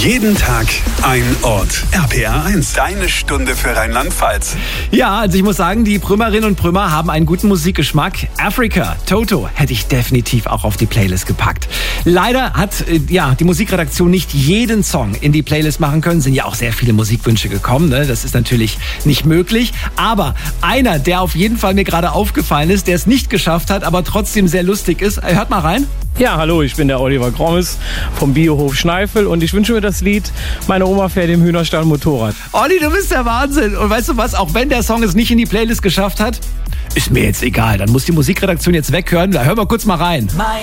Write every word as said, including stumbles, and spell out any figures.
Jeden Tag ein Ort. R P R eins, deine Stunde für Rheinland-Pfalz. Ja, also ich muss sagen, die Prümerinnen und Prümer haben einen guten Musikgeschmack. Africa, Toto hätte ich definitiv auch auf die Playlist gepackt. Leider hat äh, ja die Musikredaktion nicht jeden Song in die Playlist machen können. Sind ja auch sehr viele Musikwünsche gekommen, ne? Das ist natürlich nicht möglich. Aber einer, der auf jeden Fall mir gerade aufgefallen ist, der es nicht geschafft hat, aber trotzdem sehr lustig ist. Hört mal rein. Ja, hallo, ich bin der Oliver Grommes vom Biohof Schneifel und ich wünsche mir das Lied "Meine Oma fährt im Hühnerstall Motorrad". Olli, du bist der Wahnsinn. Und weißt du was, auch wenn der Song es nicht in die Playlist geschafft hat, ist mir jetzt egal. Dann muss die Musikredaktion jetzt weghören. Da hören wir kurz mal rein.